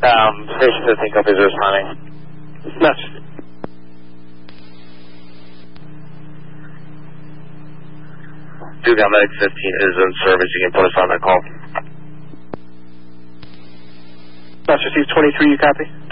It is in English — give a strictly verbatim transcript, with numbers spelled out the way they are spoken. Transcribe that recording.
Um, Station fifteen copies are responding. Master. Duke Medic fifteen is in service. You can put us on that call. Master Steve twenty-three, you copy?